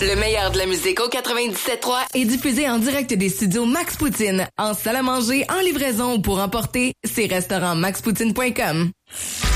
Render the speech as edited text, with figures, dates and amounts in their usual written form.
Le meilleur de la musique au 97.3 est diffusé en direct des studios Max Poutine, en salle à manger, en livraison ou pour emporter, c'est restaurant maxpoutine.com.